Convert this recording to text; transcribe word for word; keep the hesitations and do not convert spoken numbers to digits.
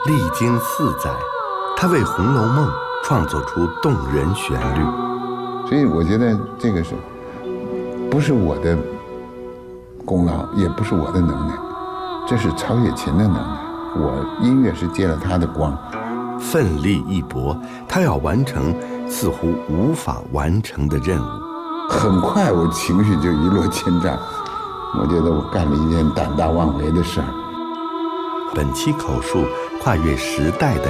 历经四载，他为《红楼梦》创作出动人旋律。 所以我觉得这个是不是我的功劳，也不是我的能耐，这是曹雪芹的能耐。我音乐是借了他的光， 奋力一搏，他要完成似乎无法完成的任务。 很快我情绪就一落千丈，我觉得我干了一件胆大妄为的事儿。 本期口述跨越时代的